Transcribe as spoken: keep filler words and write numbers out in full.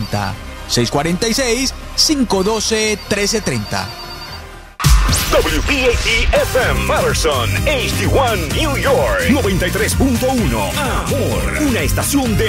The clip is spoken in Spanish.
treinta. seis cuatro seis, cinco uno dos, uno tres tres cero. W P A T F M Patterson, H D uno New York, noventa y tres punto uno. Amor, una estación de